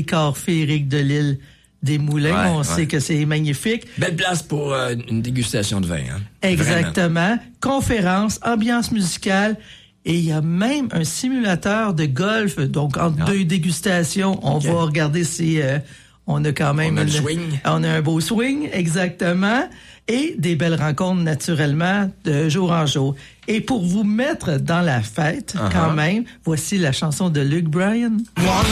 décor féerique de l'île des Moulins. On sait que c'est magnifique. Belle place pour une dégustation de vin. Hein? Exactement. Vraiment. Conférence, ambiance musicale. Et il y a même un simulateur de golf. Donc, entre deux dégustations, on va regarder si on a quand même... On a le swing. On a un beau swing, exactement. Et des belles rencontres, naturellement, de jour en jour. Et pour vous mettre dans la fête, quand même, voici la chanson de Luke Bryan.